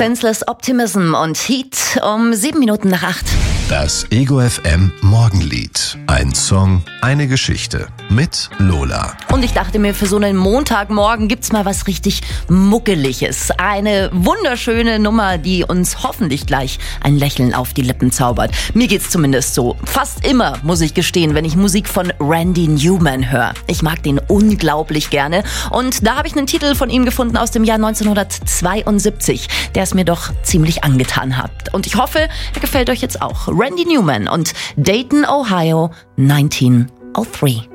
Senseless Optimism und Heat um 7 Minuten nach 8. Das Ego FM Morgenlied. Ein Song, eine Geschichte mit Lola. Und ich dachte mir, für so einen Montagmorgen gibt's mal was richtig Muckeliges. Eine wunderschöne Nummer, die uns hoffentlich gleich ein Lächeln auf die Lippen zaubert. Mir geht's zumindest so. Fast immer, muss ich gestehen, wenn ich Musik von Randy Newman höre. Ich mag den unglaublich gerne. Und da habe ich einen Titel von ihm gefunden aus dem Jahr 1972, der es mir doch ziemlich angetan hat. Und ich hoffe, er gefällt euch jetzt auch. Randy Newman und Dayton, Ohio, 1903.